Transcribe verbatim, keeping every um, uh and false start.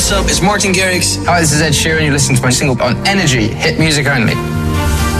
what's up? It's Martin Garrix. Hi, this is Ed Sheeran. You're listening to my single on Energy, hit music only.